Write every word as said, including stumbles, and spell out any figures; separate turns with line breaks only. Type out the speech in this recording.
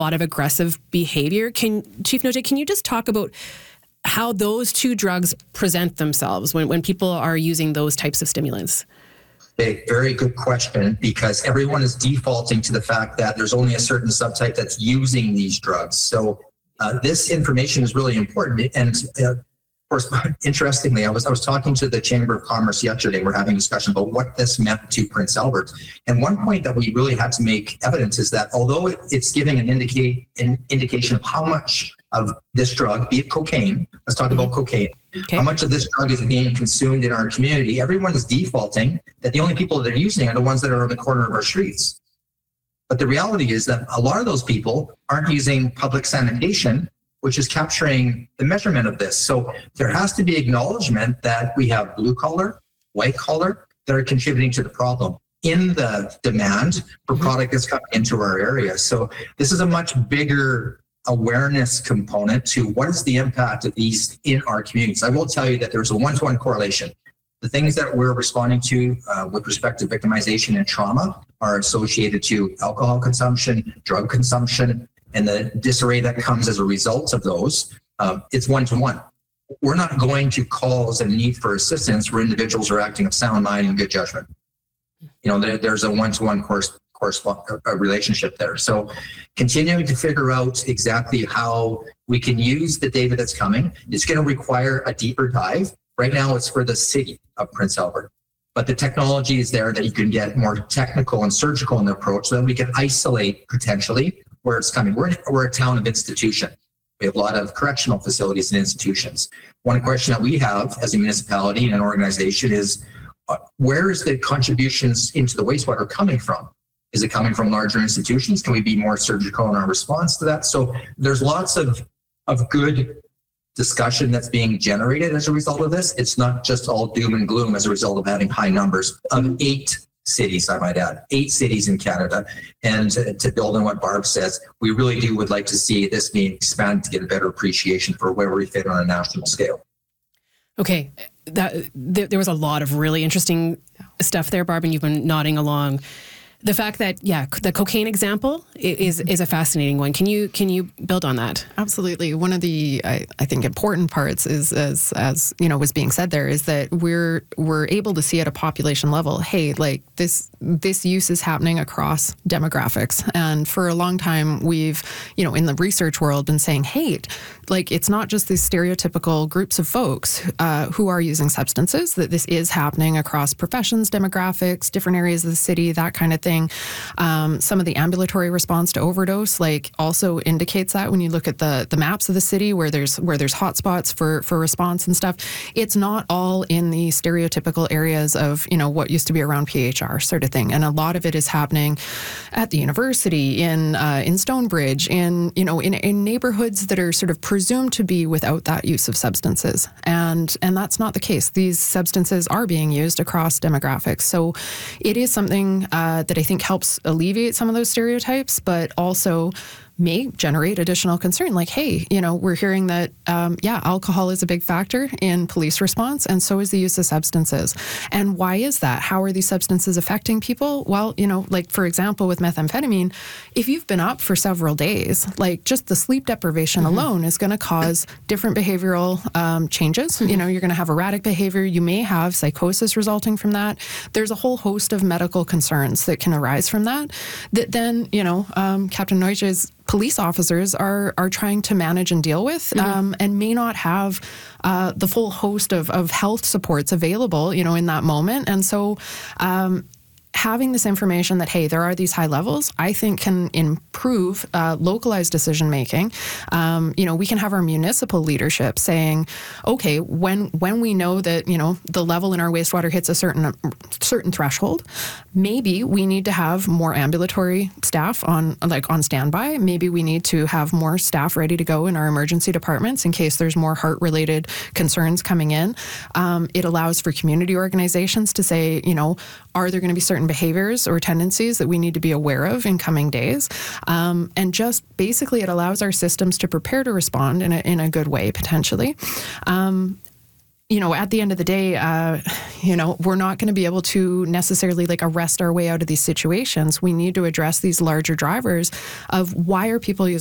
lot of aggressive behavior. Can Chief Noje, can you just talk about how those two drugs present themselves when, when people are using those types of stimulants?
A very good question, because everyone is defaulting to the fact that there's only a certain subtype that's using these drugs. So uh, this information is really important. And uh, of course, interestingly, I was I was talking to the Chamber of Commerce yesterday. We're having a discussion about what this meant to Prince Albert. And one point that we really had to make evidence is that although it, it's giving an indicate an indication of how much of this drug, be it cocaine, let's talk about cocaine, okay. how much of this drug is being consumed in our community, everyone is defaulting that the only people that are using are the ones that are on the corner of our streets. But the reality is that a lot of those people aren't using public sanitation, which is capturing the measurement of this. So there has to be acknowledgement that we have blue collar, white collar that are contributing to the problem in the demand for product that's coming into our area. So this is a much bigger awareness component to what is the impact of these in our communities. I will tell you that there's a one-to-one correlation. The things that we're responding to uh, with respect to victimization and trauma are associated to alcohol consumption, drug consumption, and the disarray that comes as a result of those. Um, it's one-to-one. We're not going to calls and need for assistance where individuals are acting of sound mind and good judgment. You know, there, there's a one-to-one course correspond a relationship there. So continuing to figure out exactly how we can use the data that's coming. It's going to require a deeper dive. Right now it's for the city of Prince Albert, but the technology is there that you can get more technical and surgical in the approach so that we can isolate potentially where it's coming. We're, we're a town of institution. We have a lot of correctional facilities and institutions. One question that we have as a municipality and an organization is uh, where is the contributions into the wastewater coming from? Is it coming from larger institutions? Can we be more surgical in our response to that? So there's lots of, of good discussion that's being generated as a result of this. It's not just all doom and gloom as a result of having high numbers of eight cities, I might add, eight cities in Canada. And to, to build on what Barb says, we really do would like to see this being expanded to get a better appreciation for where we fit on a national scale.
Okay, that th- there was a lot of really interesting stuff there, Barb, and you've been nodding along. The fact that, yeah, the cocaine example is is a fascinating one. Can you can you build on that?
Absolutely. One of the I, I think important parts is as as you know was being said there is that we're we're able to see at a population level, hey, like this this use is happening across demographics. And for a long time we've, you know, in the research world been saying, hey, like it's not just these stereotypical groups of folks uh, who are using substances, that this is happening across professions, demographics, different areas of the city, that kind of thing. Um, some of the ambulatory response to overdose, like, also indicates that when you look at the the maps of the city where there's where there's hotspots for for response and stuff. It's not all in the stereotypical areas of, you know, what used to be around P H R sort of thing, and a lot of it is happening at the university, in uh, in Stonebridge, in you know in in neighborhoods that are sort of presumed to be without that use of substances, and and that's not the case. These substances are being used across demographics, so it is something uh, that I think helps alleviate some of those stereotypes, but also may generate additional concern. Like, hey, you know, we're hearing that, um, yeah, alcohol is a big factor in police response, and so is the use of substances. And why is that? How are these substances affecting people? Well, you know, like, for example, with methamphetamine, if you've been up for several days, like, just the sleep deprivation mm-hmm. alone is going to cause different behavioral um, changes. Mm-hmm. You know, you're going to have erratic behavior. You may have psychosis resulting from that. There's a whole host of medical concerns that can arise from that, that then, you know, um, Captain Noje's police officers are are trying to manage and deal with, mm-hmm. um, and may not have uh, the full host of, of health supports available, you know, in that moment. And so um, having this information that, hey, there are these high levels, I think can improve uh, localized decision making. Um, you know, we can have our municipal leadership saying, okay, when when we know that, you know, the level in our wastewater hits a certain certain threshold, maybe we need to have more ambulatory staff on like on standby. Maybe we need to have more staff ready to go in our emergency departments in case there's more heart-related concerns coming in. Um, it allows for community organizations to say, you know, are there going to be certain behaviors or tendencies that we need to be aware of in coming days? Um, and just basically it allows our systems to prepare to respond in a, in a good way, potentially. Um, you know, at the end of the day, uh, you know, we're not going to be able to necessarily like arrest our way out of these situations. We need to address these larger drivers of why are people using